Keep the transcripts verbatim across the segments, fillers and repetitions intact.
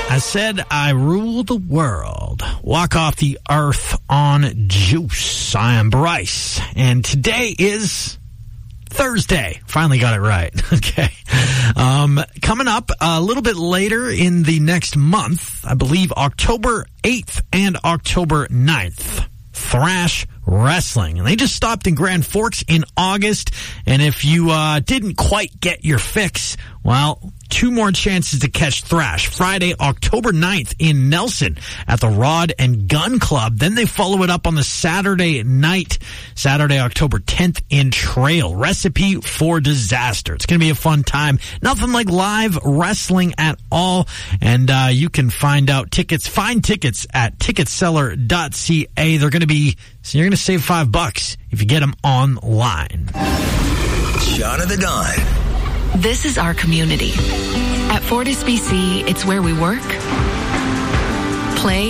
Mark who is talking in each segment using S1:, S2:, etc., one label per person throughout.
S1: I said I rule the world. Walk off the earth on juice. I am Bryce, and today is Thursday. Finally got it right. Okay. Um, coming up a little bit later in the next month, I believe October eighth and October ninth, Thrash Wrestling. And they just stopped in Grand Forks in August. And if you uh, didn't quite get your fix, well, two more chances to catch Thrash. Friday, October ninth in Nelson at the Rod and Gun Club. Then they follow it up on the Saturday night, Saturday, October tenth in Trail. Recipe for Disaster. It's going to be a fun time. Nothing like live wrestling at all. And uh, you can find out tickets, find tickets at ticket seller dot c a. They're going to be, so you're going to save five bucks if you get them online.
S2: Shot of the Dawn.
S3: This is our community. At Fortis B C, it's where we work, play,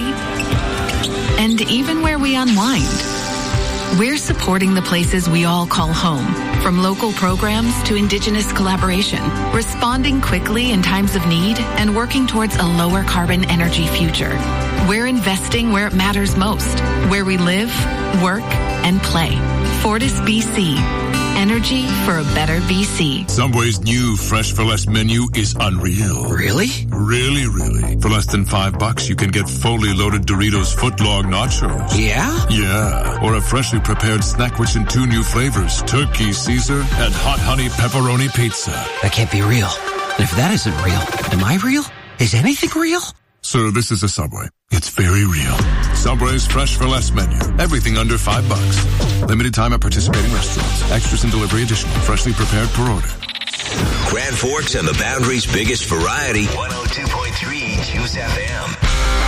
S3: and even where we unwind. We're supporting the places we all call home, from local programs to Indigenous collaboration, responding quickly in times of need, and working towards a lower carbon energy future. We're investing where it matters most, where we live, work, and play. Fortis B C. Energy for a better B C.
S4: Subway's new Fresh for Less menu is unreal.
S2: Really?
S4: Really, really. For less than five bucks, you can get fully loaded Doritos footlong nachos.
S2: Yeah?
S4: Yeah. Or a freshly prepared snack rich in two new flavors, Turkey Caesar and Hot Honey Pepperoni Pizza.
S2: That can't be real. And if that isn't real, am I real? Is anything real?
S4: Sir, this is a Subway. It's very real. Subway's Fresh for Less menu. Everything under five bucks. Limited time at participating restaurants. Extras and delivery additional. Freshly prepared per order.
S5: Grand Forks and the Boundary's biggest variety. one oh two point three Juice F M.